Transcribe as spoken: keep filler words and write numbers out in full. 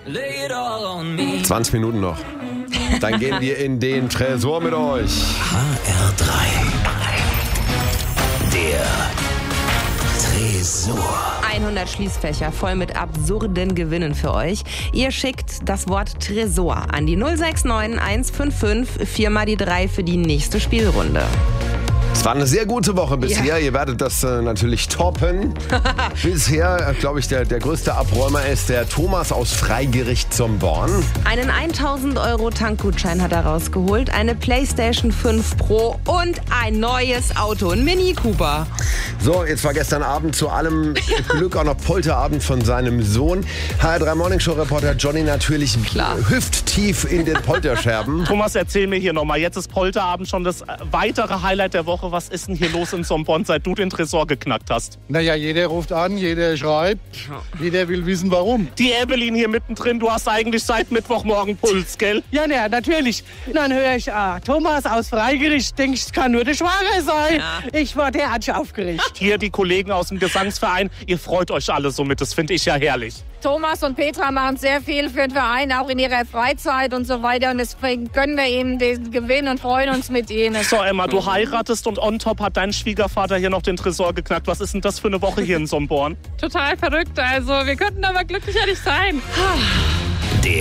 zwanzig Minuten noch. Dann gehen wir in den Tresor mit euch. H R drei. Der Tresor. hundert Schließfächer voll mit absurden Gewinnen für euch. Ihr schickt das Wort Tresor an die null sechs neun eins fünf fünf vier mal die drei für die nächste Spielrunde. Es war eine sehr gute Woche bisher. Ja. Ihr werdet das äh, natürlich toppen. Bisher, äh, glaube ich, der, der größte Abräumer ist der Thomas aus Freigericht zum Born. Einen tausend Euro Tankgutschein hat er rausgeholt, eine PlayStation fünf Pro und ein neues Auto, ein Mini Cooper. So, jetzt war gestern Abend zu allem Glück auch noch Polterabend von seinem Sohn. H R drei Morningshow-Reporter Johnny natürlich Klar. hüfttief in den Polterscherben. Thomas, erzähl mir hier nochmal. Jetzt ist Polterabend schon das weitere Highlight der Woche. Was ist denn hier los in Sombonn, seit du den Tresor geknackt hast? Naja, jeder ruft an, jeder schreibt, jeder will wissen, warum. Die Evelyn hier mittendrin, du hast eigentlich seit Mittwochmorgen Puls, gell? Ja, ne, natürlich. Dann höre ich, ah, Thomas aus Freigericht, denke ich, kann nur der Schwager sein. Ja. Ich war derartig aufgeregt. Hier die Kollegen aus dem Gesangsverein, ihr freut euch alle so mit, das finde ich ja herrlich. Thomas und Petra machen sehr viel für den Verein, auch in ihrer Freizeit und so weiter. Und deswegen gönnen wir ihnen den Gewinn und freuen uns mit ihnen. So, Emma, du heiratest und on top hat dein Schwiegervater hier noch den Tresor geknackt. Was ist denn das für eine Woche hier in Sombonn? Total verrückt. Also wir könnten aber glücklicher nicht sein. Der